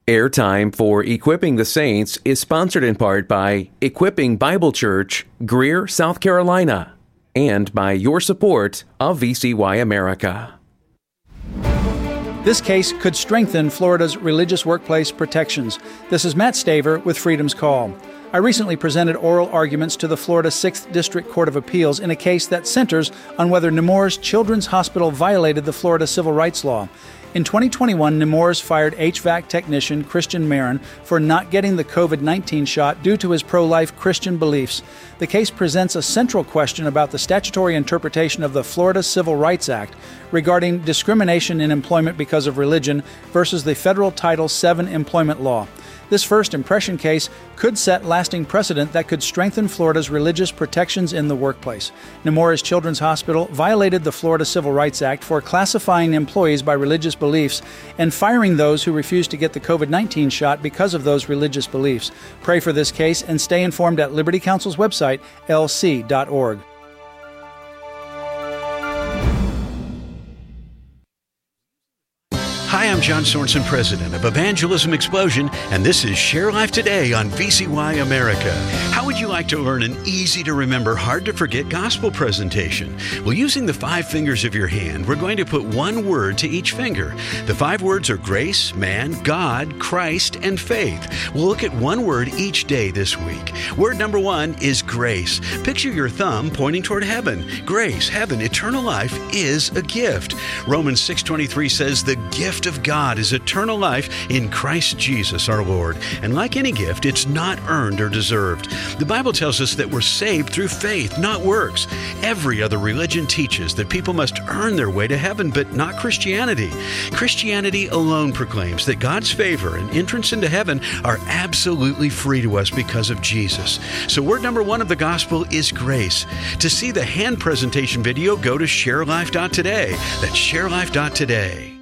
Airtime for Equipping the Saints is sponsored in part by Equipping Bible Church, Greer, South Carolina, and by your support of VCY America. This case could strengthen Florida's religious workplace protections. This is Matt Staver with Freedom's Call. I recently presented oral arguments to the Florida 6th District Court of Appeals in a case that centers on whether Nemours Children's Hospital violated the Florida civil rights law. In 2021, Nemours fired HVAC technician Christian Marin for not getting the COVID-19 shot due to his pro-life Christian beliefs. The case presents a central question about the statutory interpretation of the Florida Civil Rights Act regarding discrimination in employment because of religion versus the federal Title VII employment law. This first impression case could set lasting precedent that could strengthen Florida's religious protections in the workplace. Nemours Children's Hospital violated the Florida Civil Rights Act for classifying employees by religious beliefs and firing those who refused to get the COVID-19 shot because of those religious beliefs. Pray for this case and stay informed at Liberty Counsel's website, lc.org. Hi, I'm John Sorensen, president of Evangelism Explosion, and this is Share Life Today on VCY America. How would you like to learn an easy-to-remember, hard-to-forget gospel presentation? Well, using the 5 fingers of your hand, we're going to put one word to each finger. The 5 words are grace, man, God, Christ, and faith. We'll look at one word each day this week. Word number 1 is grace. Picture your thumb pointing toward heaven. Grace, heaven, eternal life is a gift. Romans 6:23 says the gift of God is eternal life in Christ Jesus our Lord. And like any gift, it's not earned or deserved. The Bible tells us that we're saved through faith, not works. Every other religion teaches that people must earn their way to heaven, but not Christianity. Christianity alone proclaims that God's favor and entrance into heaven are absolutely free to us because of Jesus. So word number 1 of the gospel is grace. To see the hand presentation video, go to sharelife.today. That's sharelife.today.